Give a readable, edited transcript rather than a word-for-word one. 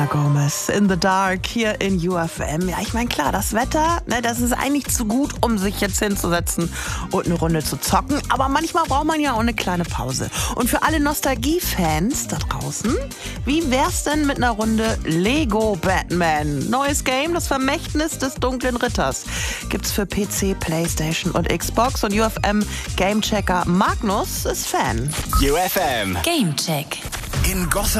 Gomez in the Dark hier in UFM. Ja, ich meine, klar, das Wetter, das ist eigentlich zu gut, um sich jetzt hinzusetzen und eine Runde zu zocken. Aber manchmal braucht man ja auch eine kleine Pause. Und für alle Nostalgie-Fans da draußen, wie wär's denn mit einer Runde Lego Batman? Neues Game, das Vermächtnis des dunklen Ritters. Gibt's für PC, Playstation und Xbox. Und UFM Gamechecker Magnus ist Fan. UFM Gamecheck. in Gotham.